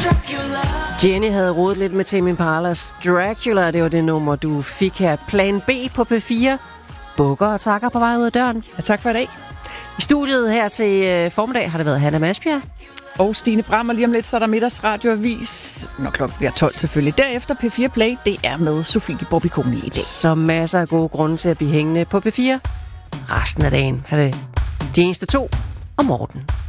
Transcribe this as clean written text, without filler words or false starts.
Jenny havde rodet lidt med Tame Impalas Dracula. Det var det nummer, du fik her. Plan B på P4. Bukker og takker på vej ud af døren. Ja, tak for i dag. I studiet her til formiddag har det været Hanna Masbjerg. Og Stine Bram, og lige om lidt, så er der middagsradioavis, når klokken bliver 12 selvfølgelig. Derefter P4 Play, det er med Sofie Borbiconi i dag. Så masser af gode grunde til at blive hængende på P4 resten af dagen. Ha' det de eneste to og Morten.